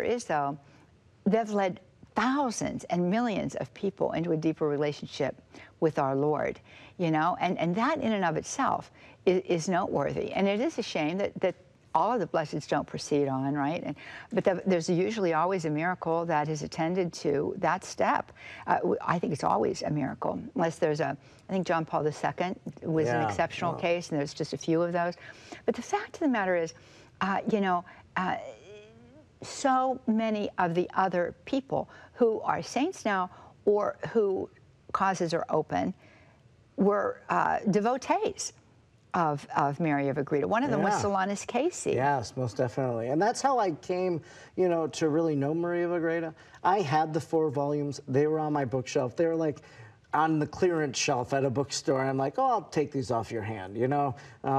is, though, they've led thousands and millions of people into a deeper relationship with our Lord, you know, and that in and of itself is noteworthy. And it is a shame that all of the blesseds don't proceed on, right? But there's usually always a miracle that is attended to that step. I think it's always a miracle, unless there's I think John Paul II was an exceptional case, and there's just a few of those. But the fact of the matter is, you know, so many of the other people who are saints now, or who causes are open, were devotees of Mary of Agreda. One of them was Solanus Casey. Yes, most definitely. And that's how I came, you know, to really know Maria of Agreda. I had the 4 volumes. They were on my bookshelf. They were like on the clearance shelf at a bookstore. I'm like, oh, I'll take these off your hand, you know,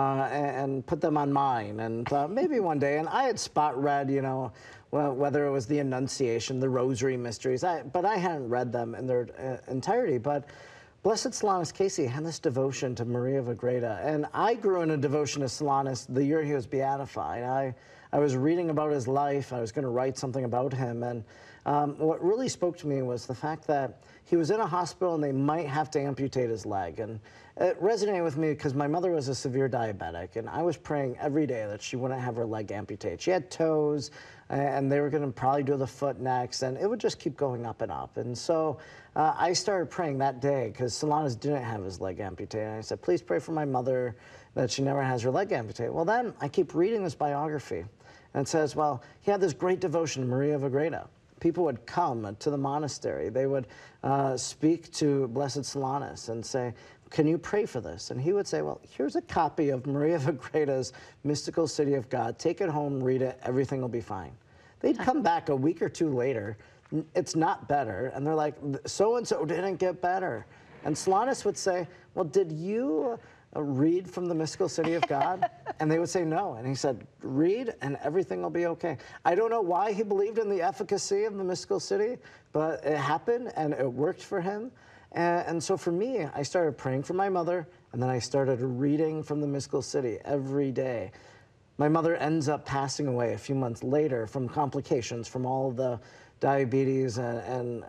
and put them on mine. And maybe one day. And I had spot read, you know, well, whether it was the Annunciation, the Rosary Mysteries, but I hadn't read them in their entirety. But Blessed Solanus Casey had this devotion to Maria of Agreda, and I grew in a devotion to Solanus the year he was beatified. I was reading about his life. I was going to write something about him, and what really spoke to me was the fact that he was in a hospital and they might have to amputate his leg. And it resonated with me because my mother was a severe diabetic, and I was praying every day that she wouldn't have her leg amputated. She had toes, and they were going to probably do the foot next, and it would just keep going up and up. And so I started praying that day because Solanus didn't have his leg amputated. And I said, please pray for my mother that she never has her leg amputated. Well, then I keep reading this biography, and it says, well, he had this great devotion to Maria of Agreda. People would come to the monastery. They would speak to Blessed Solanus and say, can you pray for this? And he would say, well, here's a copy of Maria of Agreda's Mystical City of God. Take it home, read it, everything will be fine. They'd come back a week or 2 later, it's not better, and they're like, so-and-so didn't get better. And Solanus would say, well, did you read from the Mystical City of God? And they would say no. And he said, read and everything will be okay. I don't know why he believed in the efficacy of the Mystical City, but it happened and it worked for him. And so for me, I started praying for my mother, and then I started reading from the Mystical City every day. My mother ends up passing away a few months later from complications from all the diabetes and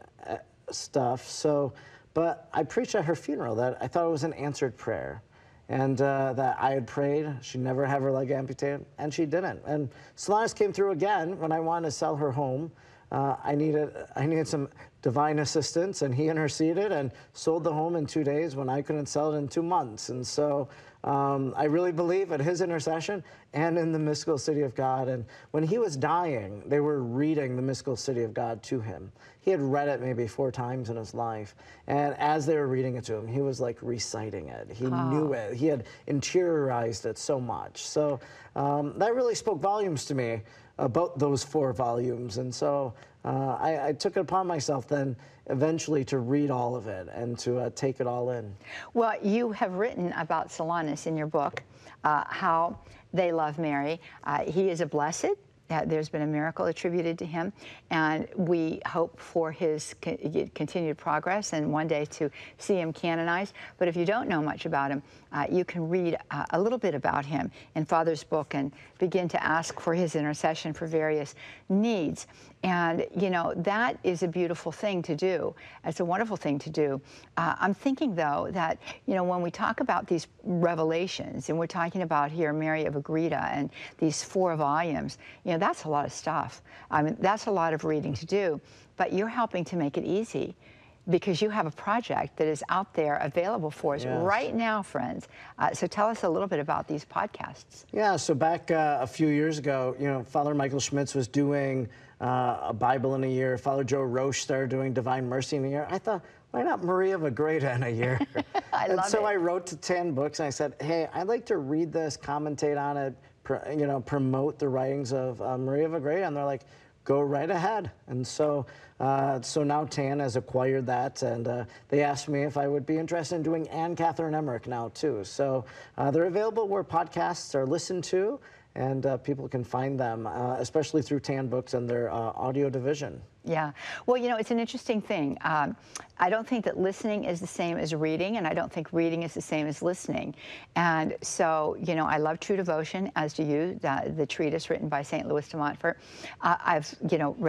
stuff. So, but I preached at her funeral that I thought it was an answered prayer, and that I had prayed she'd never have her leg amputated, and she didn't. And Solanus came through again when I wanted to sell her home. I needed some divine assistance, and he interceded and sold the home in 2 days when I couldn't sell it in 2 months. And so I really believe in his intercession and in the Mystical City of God. And when he was dying, they were reading the Mystical City of God to him. He had read it maybe 4 times in his life. And as they were reading it to him, he was like reciting it. He knew it. He had interiorized it so much. So that really spoke volumes to me about those 4 volumes. And so I took it upon myself then eventually to read all of it and to take it all in. Well, you have written about Solanus in your book, how they love Mary. He is a blessed. There's been a miracle attributed to him, and we hope for his continued progress and one day to see him canonized. But if you don't know much about him, you can read a little bit about him in Father's book and begin to ask for his intercession for various needs. And, you know, that is a beautiful thing to do. It's a wonderful thing to do. I'm thinking, though, that, you know, when we talk about these revelations, and we're talking about here Mary of Agreda and these 4 volumes, you know, that's a lot of stuff. I mean, that's a lot of reading to do. But you're helping to make it easy, because you have a project that is out there available for us right now, friends. So tell us a little bit about these podcasts. Yeah, so back a few years ago, you know, Father Michael Schmitz was doing a Bible in a year. Father Joe Roche started doing Divine Mercy in a year. I thought, why not Maria of Agreda in a year? I wrote to 10 books, and I said, hey, I'd like to read this, commentate on it, you know, promote the writings of Maria of Agreda. And they're like, go right ahead. And so so now TAN has acquired that, and they asked me if I would be interested in doing Anne Catherine Emmerich now too. So they're available where podcasts are listened to, and people can find them, especially through TAN Books and their audio division. Yeah. Well, you know, it's an interesting thing. I don't think that listening is the same as reading, and I don't think reading is the same as listening. And so, you know, I love True Devotion, as do you, the treatise written by St. Louis de Montfort. I've, you know,